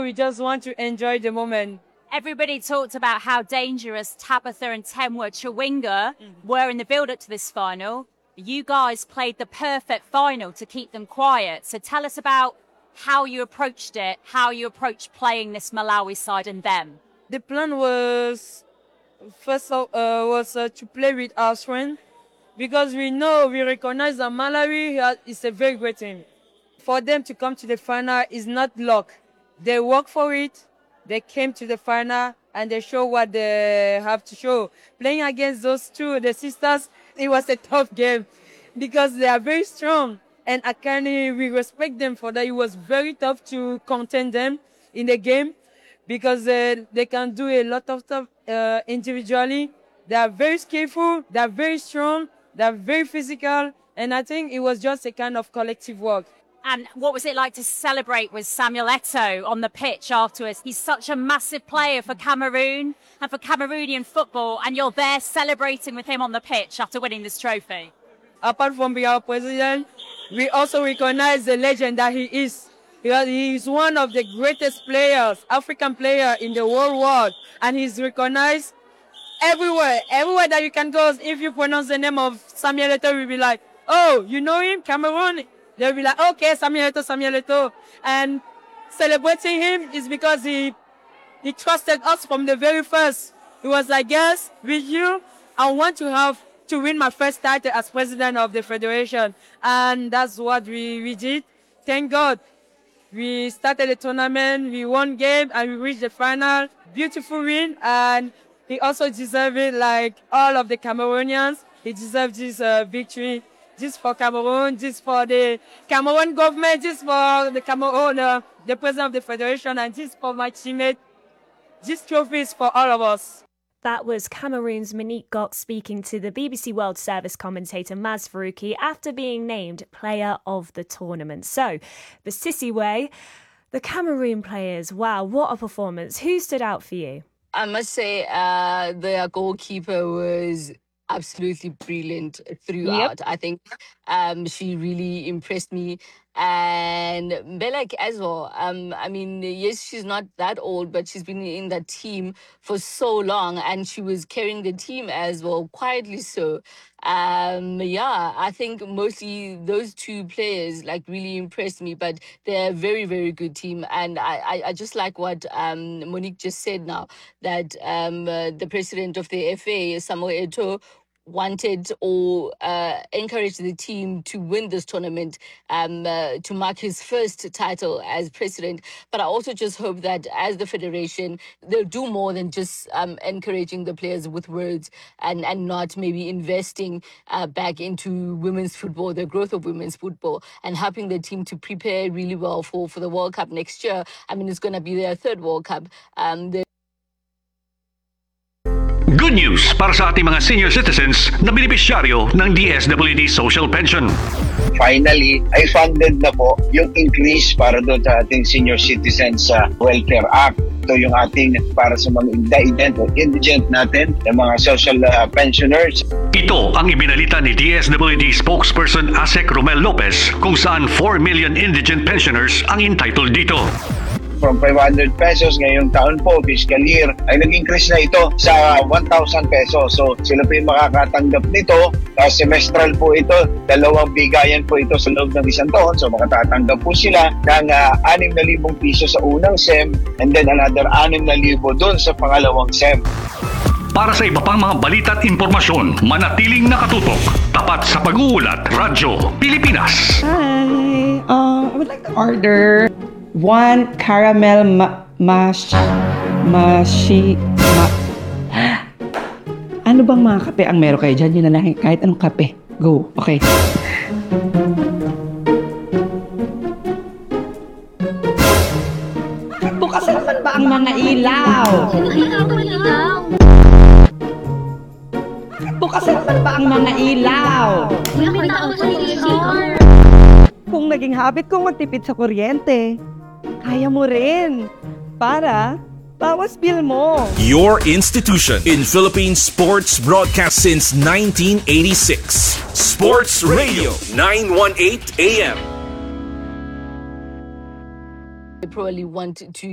we just want to enjoy the moment. Everybody talked about how dangerous Tabitha and Temwa Chawinga were in the build-up to this final. You guys played the perfect final to keep them quiet. So tell us about how you approached it, how you approached playing this Malawi side and them. The plan was first to play with our strength, because we recognize that Malawi is a very great team. For them to come to the final is not luck. They work for it. They came to the final and they show what they have to show. Playing against those two, the sisters, it was a tough game because they are very strong. And Akani, we respect them for that. It was very tough to contain them in the game because they can do a lot of stuff individually. They are very skillful, they are very strong, they are very physical. And I think it was just a kind of collective work. And what was it like to celebrate with Samuel Eto'o on the pitch afterwards? He's such a massive player for Cameroon and for Cameroonian football, and you're there celebrating with him on the pitch after winning this trophy. Apart from being our president, we also recognize the legend that he is. Because he is one of the greatest players, African player in the whole world, and he's recognized everywhere. Everywhere that you can go, if you pronounce the name of Samuel Eto'o, you'll be like, oh, you know him, Cameroon? They'll be like, okay, Samuel Eto'o. And celebrating him is because he trusted us from the very first. He was like, yes, with you, I want to win my first title as president of the federation. And that's what we did. Thank God. We started the tournament, we won game, and we reached the final. Beautiful win, and he also deserved it like all of the Cameroonians. He deserved this victory. Just for Cameroon, just for the Cameroon government, just for the Cameroon, the president of the federation, and just for my teammate. This trophy is for all of us. That was Cameroon's Monique Gok speaking to the BBC World Service commentator Maz Faruqi after being named Player of the Tournament. So, the Sissy way, the Cameroon players, wow, what a performance. Who stood out for you? I must say their goalkeeper was absolutely brilliant throughout. Yep. I think she really impressed me. And Belek as well. I mean, yes, she's not that old, but she's been in that team for so long, and she was carrying the team as well, quietly so. I think mostly those two players like really impressed me, but they're a very, very good team. And I just like what Monique just said now, that the president of the FA, Samuel Eto'o, wanted or encouraged the team to win this tournament to mark his first title as president. But I also just hope that as the federation, they'll do more than just encouraging the players with words and not maybe investing back into women's football, the growth of women's football, and helping the team to prepare really well for the World Cup next year. I mean, it's going to be their third World Cup. Good news para sa ating mga senior citizens na benepisyaryo ng DSWD Social Pension. Finally, ay funded na po yung increase para doon sa ating Senior Citizens Welfare Act. Ito yung ating para sa mga indigent natin, yung mga social pensioners. Ito ang ibinalita ni DSWD spokesperson Asek Romel Lopez kung saan 4 million indigent pensioners ang entitled dito. From 500 pesos ngayong taon po, fiscal year, ay nag-increase na ito sa 1,000 pesos. So sila po yung makakatanggap nito. Semestral po ito, 2 bigayan po ito sa loob ng isang taon. So makatatanggap po sila ng 6,000 piso sa unang SEM and then another 6,000 doon sa pangalawang SEM. Para sa iba pang mga balita at impormasyon, manatiling nakatutok. Tapat sa pag-uulat, Radyo Pilipinas. Hi, I would like to order 1 caramel Ano bang mga kape ang meron kayo dyan? Yun na lang, kahit anong kape. Go, okay. Bukas naman ba ang mga ilaw? Bukas naman ba ang mga ilaw? Kung naging habit kong magtipid sa kuryente, kaya mo rin. Para bawas bill mo. Your institution in Philippine sports broadcast since 1986. Sports Radio 918 AM. They probably want to